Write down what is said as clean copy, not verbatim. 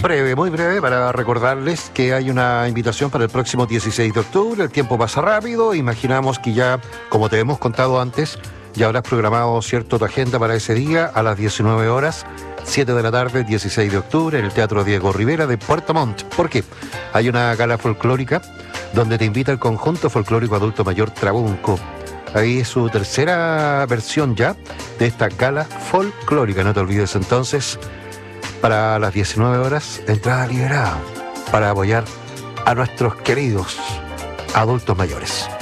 muy breve, para recordarles que hay una invitación para el próximo 16 de octubre. El tiempo pasa rápido. Imaginamos que ya, como te hemos contado antes, ya habrás programado, ¿cierto?, tu agenda para ese día a las 19 horas, 7 de la tarde, 16 de octubre, en el Teatro Diego Rivera de Puerto Montt. ¿Por qué? Hay una gala folclórica donde te invita el conjunto folclórico adulto mayor Trabunco. Ahí es su tercera versión ya de esta gala folclórica. No te olvides entonces, para las 19 horas, entrada liberada para apoyar a nuestros queridos adultos mayores.